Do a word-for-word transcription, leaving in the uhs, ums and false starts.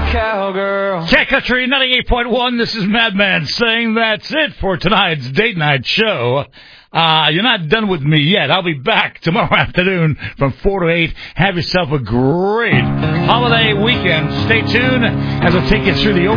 cowgirl. Cat Country ninety-eight point one, this is Madman saying that's it for tonight's date night show. Uh, you're not done with me yet. I'll be back tomorrow afternoon from four to eight. Have yourself a great holiday weekend. Stay tuned as I take you through the